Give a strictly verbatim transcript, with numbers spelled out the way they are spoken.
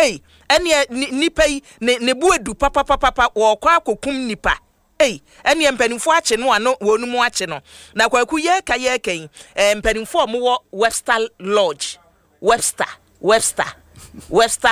Hey, ene nipa yi ne ne buedu papa papa papa wo kwa akokum nipa. Hey, ene mpanimfo ache no ano wonu mu ache no. Na kwaku ye ka ye kan eh mpanimfo mo wo Webster Lodge. Webster, Webster. Webster